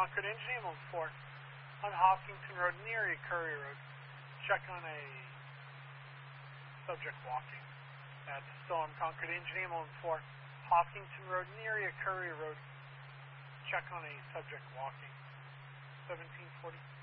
Concord Engine Ambulance 4 on Hopkinton Road near Curry Road. Check on a subject walking. That's Storm Concord Engine Ambulance 4, Hopkinton Road near Curry Road. Check on a subject walking. 1740.